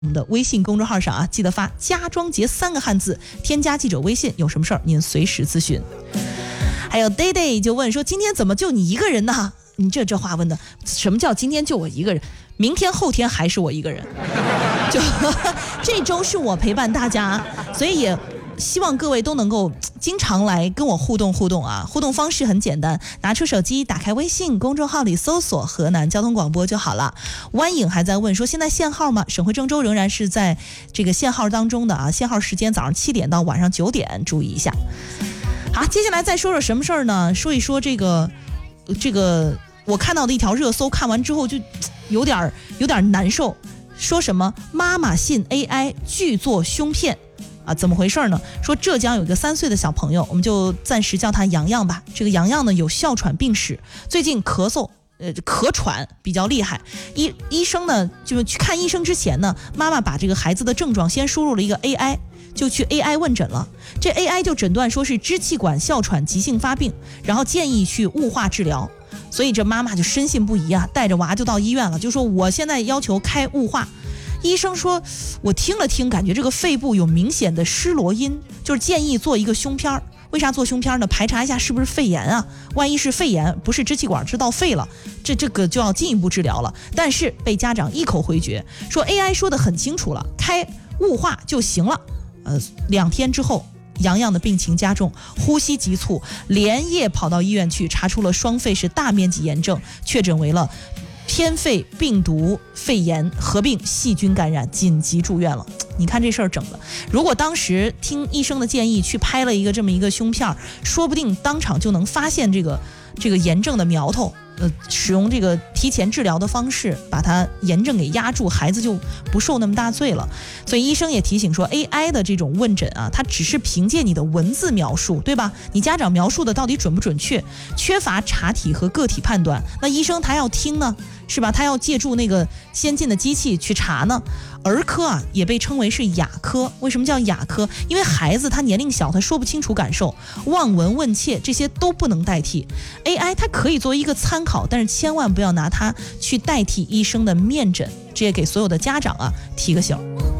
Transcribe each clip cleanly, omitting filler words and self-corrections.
我们的微信公众号上啊，记得发家庄节3个汉字，添加记者微信，有什么事儿您随时咨询。还有 Day Day 就问说，今天怎么就你一个人呢？你这话问的，什么叫今天就我一个人？明天后天还是我一个人，就这周是我陪伴大家，所以也希望各位都能够经常来跟我互动啊！互动方式很简单，拿出手机，打开微信公众号里搜索河南交通广播就好了。湾影还在问说，现在限号吗？省会郑州仍然是在这个限号当中的啊，限号时间早上7点到晚上9点，注意一下。好，接下来再说说什么事儿呢？说一说这个我看到的一条热搜，看完之后就有点难受。说什么妈妈信 AI 剧作凶骗啊？怎么回事呢？说浙江有一个3岁的小朋友，我们就暂时叫他洋洋吧。这个洋洋呢有哮喘病史，最近咳喘比较厉害。医生呢就去看医生之前呢，妈妈把这个孩子的症状先输入了一个 AI， 就去 AI 问诊了。这 AI 就诊断说是支气管哮喘急性发病，然后建议去雾化治疗。所以这妈妈就深信不疑啊，带着娃就到医院了，就说我现在要求开雾化。医生说，我听了听，感觉这个肺部有明显的失罗音，就是建议做一个胸片。为啥做胸片呢？排查一下是不是肺炎啊？万一是肺炎，不是支气管，是到肺了，这个就要进一步治疗了。但是被家长一口回绝，说 AI 说得很清楚了，开雾化就行了。2天之后，洋洋的病情加重，呼吸急促，连夜跑到医院去，查出了双肺是大面积炎症，确诊为了偏肺病毒肺炎合并细菌感染，紧急住院了。你看这事儿整的，如果当时听医生的建议去拍了这么一个胸片，说不定当场就能发现这个炎症的苗头。使用这个提前治疗的方式把它炎症给压住，孩子就不受那么大罪了。所以医生也提醒说， AI 的这种问诊啊，它只是凭借你的文字描述，对吧？你家长描述的到底准不准确，缺乏查体和个体判断，那医生他要听呢，是吧？他要借助那个先进的机器去查呢。儿科啊也被称为是哑科，为什么叫哑科？因为孩子他年龄小，他说不清楚感受，望闻问切这些都不能代替。 AI 它可以作为一个参考，但是千万不要拿它去代替医生的面诊，这也给所有的家长啊提个醒。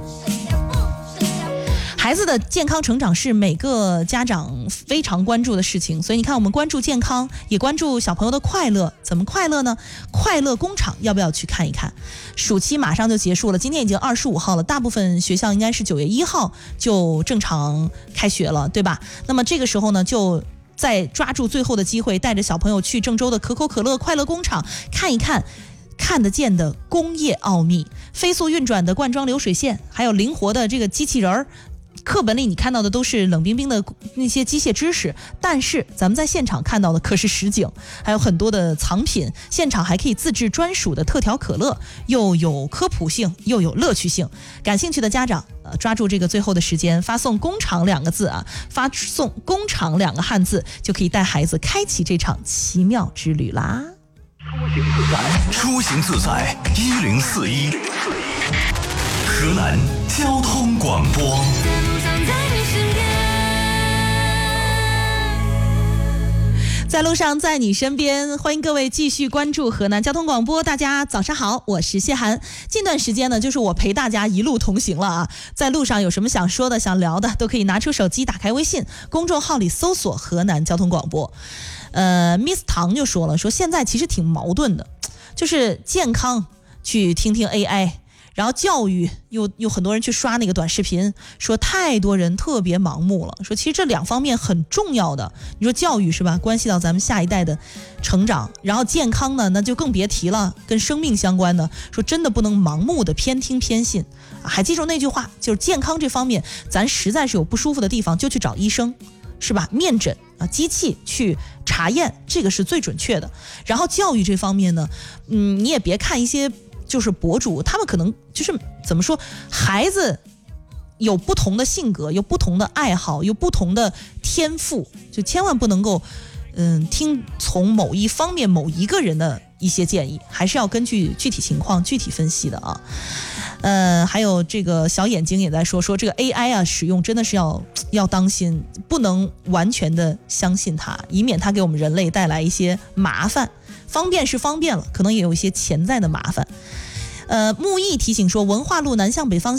孩子的健康成长是每个家长非常关注的事情，所以你看，我们关注健康，也关注小朋友的快乐。怎么快乐呢？快乐工厂要不要去看一看？暑期马上就结束了，今天已经25号了，大部分学校应该是9月1号就正常开学了，对吧？那么这个时候呢，就再抓住最后的机会，带着小朋友去郑州的可口可乐快乐工厂看一看看得见的工业奥秘，飞速运转的灌装流水线，还有灵活的这个机器人儿。课本里你看到的都是冷冰冰的那些机械知识，但是咱们在现场看到的可是实景，还有很多的藏品，现场还可以自制专属的特调可乐，又有科普性又有乐趣性。感兴趣的家长抓住这个最后的时间，发送工厂2个字啊，发送工厂2个汉字，就可以带孩子开启这场奇妙之旅啦。 出行自在1041河南交通广播。 在路上，在你身边，欢迎各位继续关注河南交通广播。大家早上好，我是谢涵。近段时间呢，就是我陪大家一路同行了啊。在路上有什么想说的、想聊的，都可以拿出手机，打开微信公众号里搜索河南交通广播。Miss 唐就说了，说现在其实挺矛盾的，就是健康去听听 AI。然后教育有很多人去刷那个短视频，说太多人特别盲目了，说其实这2方面很重要的。你说教育是吧，关系到咱们下一代的成长，然后健康呢，那就更别提了，跟生命相关的，说真的不能盲目的偏听偏信。还记住那句话，就是健康这方面咱实在是有不舒服的地方就去找医生，是吧？面诊啊，机器去查验，这个是最准确的。然后教育这方面呢，你也别看一些就是博主，他们可能就是怎么说，孩子有不同的性格，有不同的爱好，有不同的天赋，就千万不能够听从某一方面某一个人的一些建议，还是要根据具体情况具体分析的啊。还有这个小眼睛也在说这个 AI 啊，使用真的是要当心，不能完全的相信它，以免它给我们人类带来一些麻烦。方便是方便了，可能也有一些潜在的麻烦。 木易提醒说，文化路南向北方